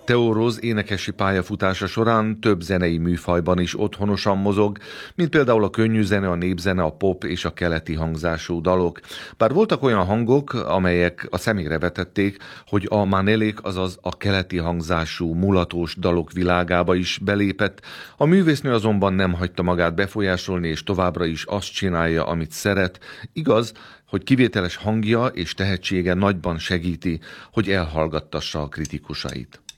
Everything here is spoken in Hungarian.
Theo Rose énekesi pályafutása során több zenei műfajban is otthonosan mozog, mint például a könnyű zene, a népzene, a pop és a keleti hangzású dalok. Bár voltak olyan hangok, amelyek a szemére vetették, hogy a manelék, azaz a keleti hangzású, mulatós dalok világába is belépett, a művésznő azonban nem hagyta magát befolyásolni, és továbbra is azt csinálja, amit szeret. Igaz, hogy kivételes hangja és tehetsége nagyban segíti, hogy elhallgattassa a kritikusait.